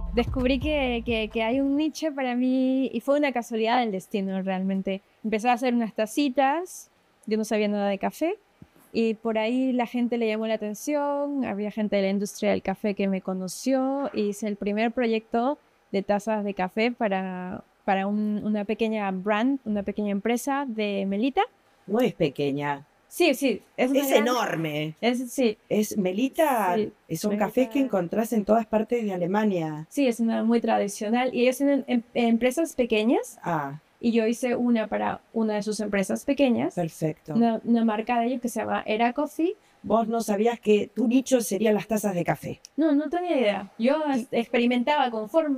descubrí que hay un nicho para mí y fue una casualidad del destino realmente. Empecé a hacer unas tacitas, yo no sabía nada de café y por ahí la gente le llamó la atención, había gente de la industria del café que me conoció y hice el primer proyecto de tazas de café para una pequeña brand, una pequeña empresa de Melita. No es pequeña, Sí, sí, es una es grande. enorme. Sí, Es Melita, sí, son cafés que Melita. encontrás en todas partes de Alemania. Sí, es una muy tradicional y ellos tienen empresas pequeñas Ah, y yo hice una para una de sus empresas pequeñas, perfecto. una marca de ellos que se llama Era Coffee. Vos no sabías que tu nicho serían las tazas de café. No, no tenía idea. Yo Y experimentaba con formas